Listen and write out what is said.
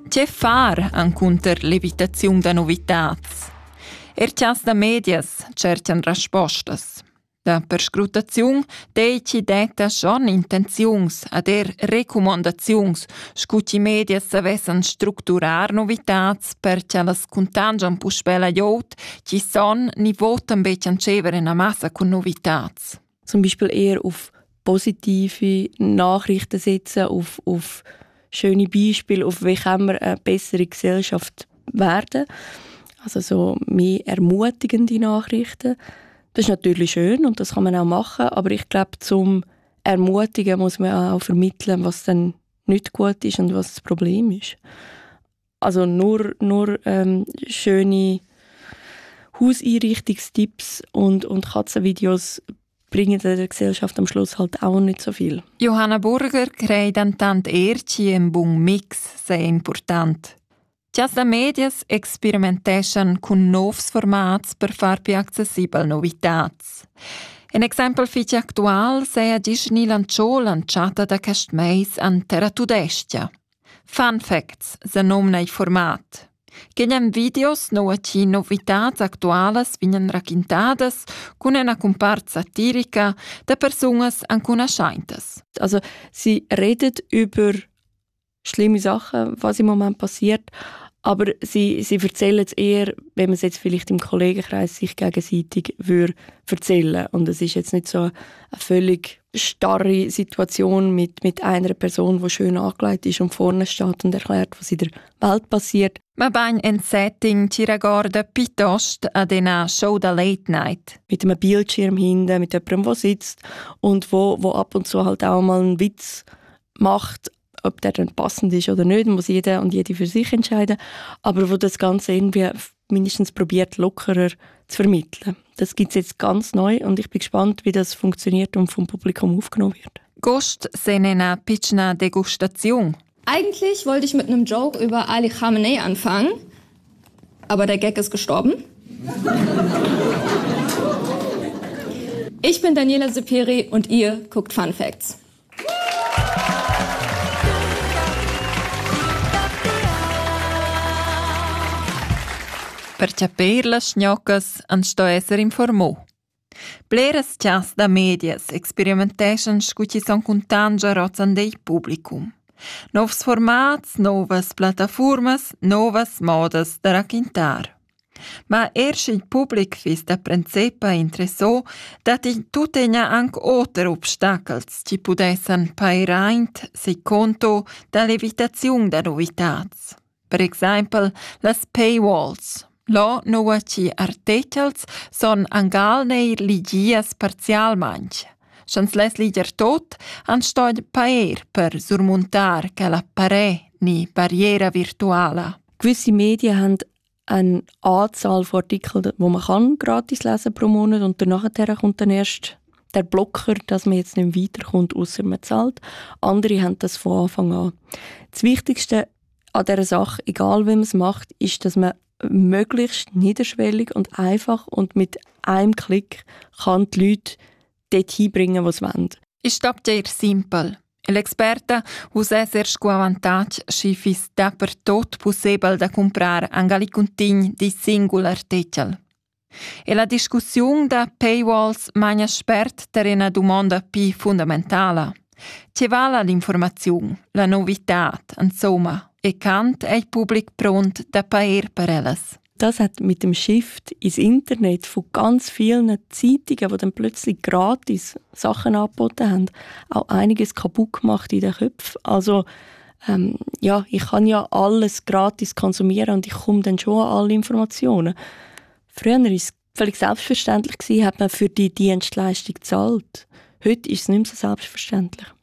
Che far encunter l'evitazione da novitats? Erchas da medias cercan rispostas. Da perscrutazione ci detta schon intenzions ad recomendazions scuti medias savessan strukturar novitats perché las contangian puspela jod ci son ni voten bechan cever in a massa con novitats. Zum Beispiel eher auf positive Nachrichten setzen, auf schöne Beispiele, auf wie kann man eine bessere Gesellschaft werden. Also so mehr ermutigende Nachrichten. Das ist natürlich schön und das kann man auch machen, aber ich glaube, zum Ermutigen muss man auch vermitteln, was dann nicht gut ist und was das Problem ist. Also nur schöne Hauseinrichtungstipps und Katzenvideos bringen der Gesellschaft am Schluss halt auch nicht so viel. Johanna Burger crede tant erci un buon mix sei important. Gias da medias experimentation con novs formats per far più accessibel novitats. Un exempel fitch actual sei a Disney lanciò lanciata da castmeis an Terra Tudestia. Fun facts se nomna i format. Gegen videos no ci novitats actuales vinen raccontadas con una comparsa satirica de personas ancuna scheintes. Also sie redet über schlimme Sachen, was im Moment passiert, aber sie erzählen es eher, wenn man es jetzt vielleicht im Kollegenkreis sich gegenseitig erzählen würde. Und es ist jetzt nicht so eine völlig starre Situation mit einer Person, die schön angelegt ist und vorne steht und erklärt, was in der Welt passiert. Ma bain ein Setting ci ragorda piuttosto ad una Show da Late Night. Mit einem Bildschirm hinten, mit jemandem, der sitzt und wo ab und zu halt auch mal einen Witz macht, ob der dann passend ist oder nicht, muss jeder und jede für sich entscheiden, aber wo das Ganze irgendwie mindestens probiert, lockerer zu vermitteln. Das gibt es jetzt ganz neu und ich bin gespannt, wie das funktioniert und vom Publikum aufgenommen wird. Gost se una pitchna Degustation. Eigentlich wollte ich mit einem Joke über Ali Khamenei anfangen, aber der Gag ist gestorben. Ich bin Daniela Seperi und ihr guckt Fun Facts. Per capir las gnocas ansto esser informò. Bleras chas da medias experimentation scuci son contangia rozan dei publicum. Novs formats, novas plataformas, novas modas da raccontar. Ma erst il public fis da prenzepa interessò dat in tutegna anc oter obstacles ci pudessan pairaint si conto da l'evitazione da novitats. Per exempel, las paywalls. Lo nova ci articels son angal neir ligias parzialmanch. Schans les liger tot anstoi paer per surmontar che la pare ni barriera virtuala. Gewisse Medien haben eine Anzahl von Artikeln, die man gratis lesen pro Monat und danach kommt dann erst der Blocker, dass man jetzt nicht weiterkommt, ausser man zahlt. Andere haben das von Anfang an. Das Wichtigste an dieser Sache, egal wie man es macht, ist, dass man möglichst niederschwellig und einfach und mit einem Klick kann die Leute dort hinbringen, wo sie wollen. Ich stopp dir simpel. L'experta usa ser sco avantage schifis dapper tot possibel da comprar angali contign di singol artikel. E la discussione da paywalls magna spert ter una domanda pi fundamentala. Ci vala l'informazione, la novitat, insomma, e cant è il pubblic pront da paer per ellas. Das hat mit dem Shift ins Internet von ganz vielen Zeitungen, die dann plötzlich gratis Sachen angeboten haben, auch einiges kaputt gemacht in den Köpfen. Also ich kann ja alles gratis konsumieren und ich komme dann schon an alle Informationen. Früher war es völlig selbstverständlich, hat man für die Dienstleistung gezahlt. Heute ist es nicht mehr so selbstverständlich.